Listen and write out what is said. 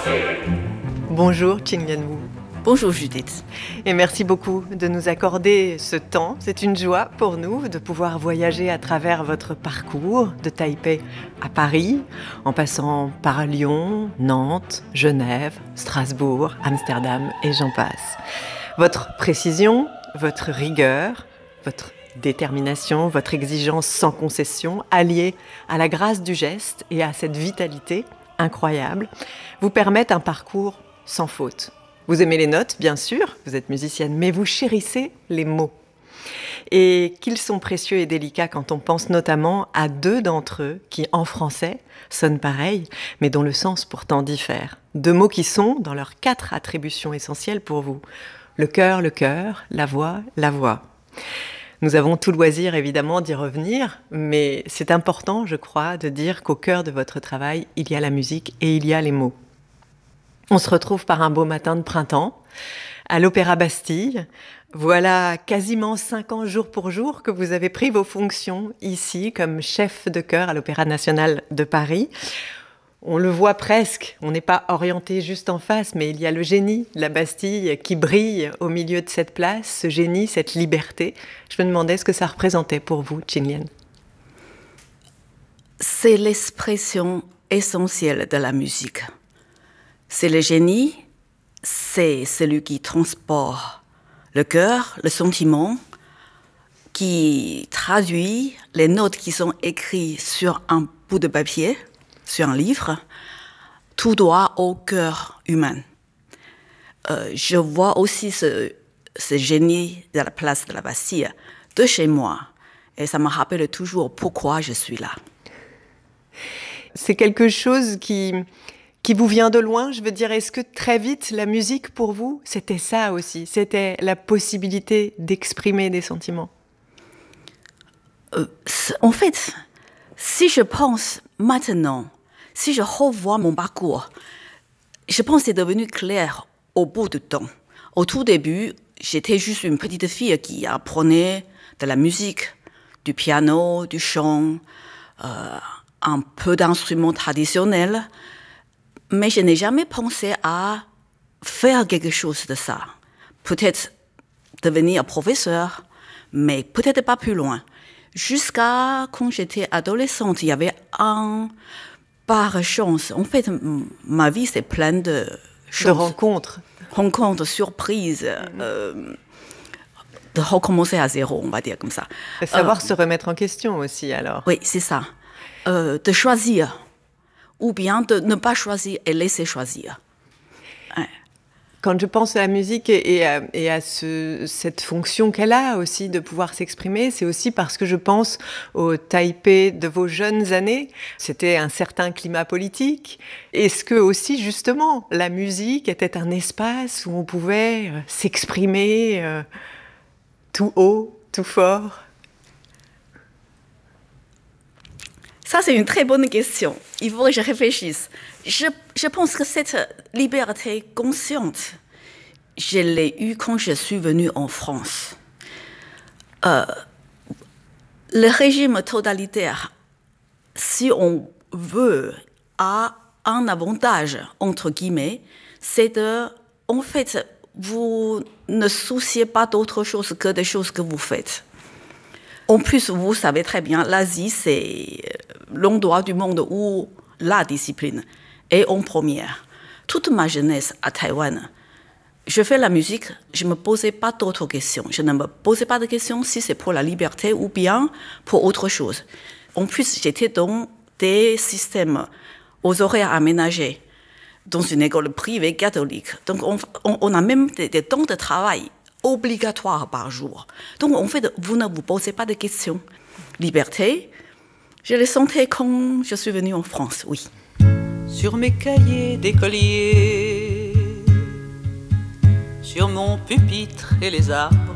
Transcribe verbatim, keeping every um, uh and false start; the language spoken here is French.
Bonjour Qinglian Wu. Bonjour Judith. Et merci beaucoup de nous accorder ce temps. C'est une joie pour nous de pouvoir voyager à travers votre parcours de Taipei à Paris, en passant par Lyon, Nantes, Genève, Strasbourg, Amsterdam et j'en passe. Votre précision, votre rigueur, votre détermination, votre exigence sans concession, alliée à la grâce du geste et à cette vitalité incroyable, vous permettent un parcours sans faute. Vous aimez les notes, bien sûr, vous êtes musicienne, mais vous chérissez les mots. Et qu'ils sont précieux et délicats quand on pense notamment à deux d'entre eux qui, en français, sonnent pareil, mais dont le sens pourtant diffère. Deux mots qui sont dans leurs quatre attributions essentielles pour vous. Le cœur, le cœur, la voix, la voix. Nous avons tout loisir, évidemment, d'y revenir, mais c'est important, je crois, de dire qu'au cœur de votre travail, il y a la musique et il y a les mots. On se retrouve par un beau matin de printemps, à l'Opéra Bastille. Voilà quasiment cinq ans jour pour jour que vous avez pris vos fonctions ici comme chef de chœur à l'Opéra National de Paris. On le voit presque, on n'est pas orienté juste en face, mais il y a le génie de la Bastille qui brille au milieu de cette place, ce génie, cette liberté. Je me demandais ce que ça représentait pour vous, Qinglian. C'est l'expression essentielle de la musique. C'est le génie, c'est celui qui transporte le cœur, le sentiment, qui traduit les notes qui sont écrites sur un bout de papier, sur un livre, tout droit au cœur humain. Euh, je vois aussi ce, ce génie de la place de la Bastille de chez moi, et ça me rappelle toujours pourquoi je suis là. C'est quelque chose qui... qui vous vient de loin, je veux dire, est-ce que très vite, la musique pour vous, c'était ça aussi? C'était la possibilité d'exprimer des sentiments? euh, En fait, si je pense maintenant, si je revois mon parcours, je pense que c'est devenu clair au bout du temps. Au tout début, j'étais juste une petite fille qui apprenait de la musique, du piano, du chant, euh, un peu d'instruments traditionnels. Mais je n'ai jamais pensé à faire quelque chose de ça. Peut-être devenir professeur, mais peut-être pas plus loin. Jusqu'à quand j'étais adolescente, il y avait un par chance. En fait, ma vie, c'est plein de choses. De rencontres. Rencontres, surprises. Mm-hmm. euh, de recommencer à zéro, on va dire comme ça. De savoir euh, se remettre en question aussi, alors. Oui, c'est ça. Euh, de choisir. Ou bien de ne pas choisir et laisser choisir. Ouais. Quand je pense à la musique et, et à, et à ce, cette fonction qu'elle a aussi de pouvoir s'exprimer, c'est aussi parce que je pense au Taipei de vos jeunes années. C'était un certain climat politique. Est-ce que aussi, justement, la musique était un espace où on pouvait s'exprimer euh, tout haut, tout fort ? Ça, c'est une très bonne question. Il faut que je réfléchisse. Je, je pense que cette liberté consciente, je l'ai eue quand je suis venue en France. Euh, le régime totalitaire, si on veut, a un avantage, entre guillemets, c'est de, en fait, vous ne souciez pas d'autre chose que des choses que vous faites. En plus, vous savez très bien, l'Asie, c'est l'endroit du monde où la discipline est en première. Toute ma jeunesse à Taïwan, je fais la musique, je ne me posais pas d'autres questions. Je ne me posais pas de questions si c'est pour la liberté ou bien pour autre chose. En plus, j'étais dans des systèmes aux horaires aménagés, dans une école privée catholique. Donc, on, on, on a même des, des temps de travail obligatoire par jour. Donc, en fait, vous ne vous posez pas de questions. Liberté, je le sentais quand je suis venue en France, oui. Sur mes cahiers d'écolier, sur mon pupitre et les arbres,